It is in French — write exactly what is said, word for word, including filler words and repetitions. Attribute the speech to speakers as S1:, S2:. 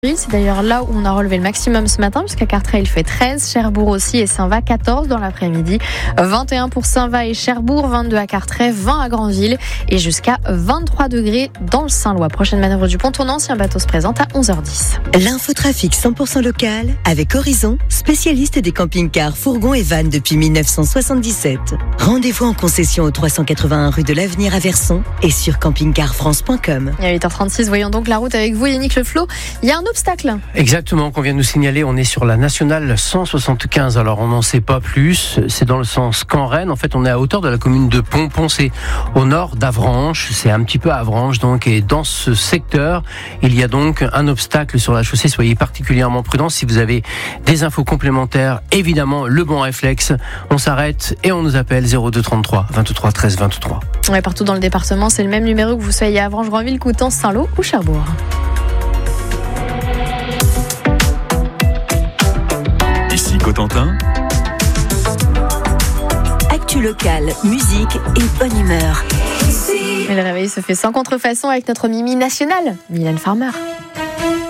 S1: C'est d'ailleurs là où on a relevé le maximum ce matin, puisqu'à Carteret il fait treize, Cherbourg aussi et Saint-Va quatorze dans l'après-midi. vingt et un pour Saint-Va et Cherbourg, vingt-deux à Carteret, vingt à Granville et jusqu'à vingt-trois degrés dans le Saint-Lois. Prochaine manœuvre du pont tournant si un bateau se présente à onze heures dix.
S2: L'infotrafic cent pour cent local avec Horizon, spécialiste des camping-cars, fourgons et vannes depuis mille neuf cent soixante-dix-sept. Rendez-vous en concession au trois cent quatre-vingt-un rue de l'Avenir à Verson et sur camping car france point com.
S1: Et à huit heures trente-six, voyons donc la route avec vous, Yannick Le Flot. Il y a un obstacle.
S3: Exactement, qu'on vient de nous signaler, on est sur la nationale cent soixante-quinze. Alors on n'en sait pas plus, c'est dans le sens Caen-Rennes. En fait, on est à hauteur de la commune de Pompon, c'est au nord d'Avranches, c'est un petit peu à Avranches donc, et dans ce secteur, il y a donc un obstacle sur la chaussée. Soyez particulièrement prudents. Si vous avez des infos complémentaires, évidemment, le bon réflexe, on s'arrête et on nous appelle zéro deux trente-trois vingt-trois treize vingt-trois.
S1: Ouais, partout dans le département, c'est le même numéro que vous soyez à Avranches, Granville, Coutances, Saint-Lô ou Cherbourg.
S4: Ici Cotentin.
S2: Actu local, musique et bonne humeur.
S1: Et le réveil se fait sans contrefaçon avec notre Mimi nationale, Mylène Farmer.